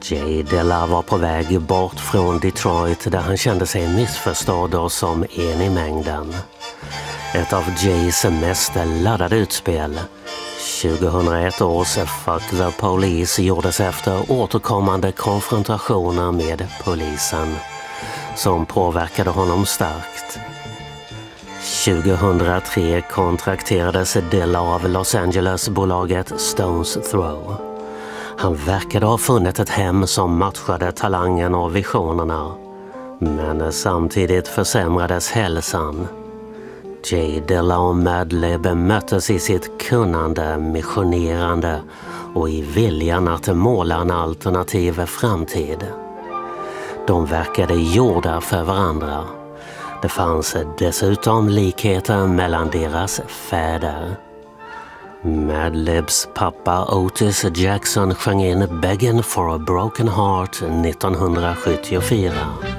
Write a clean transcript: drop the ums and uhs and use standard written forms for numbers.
Jay Dilla var på väg bort från Detroit där han kände sig missförstådd och som en i mängden. Ett av Jays mest laddade utspel, 2001 års Fuck the Police, gjordes efter återkommande konfrontationer med polisen som påverkade honom starkt. 2003 kontrakterades Dilla av Los Angeles-bolaget Stones Throw. Han verkade ha funnit ett hem som matchade talangen och visionerna, men samtidigt försämrades hälsan. Jay Dilla och Madlib möttes i sitt kunnande, missionerande och i viljan att måla en alternativ framtid. De verkade gjorda för varandra. Det fanns dessutom likheter mellan deras fäder. Madlibs pappa Otis Jackson sjöng in Begging for a Broken Heart 1974.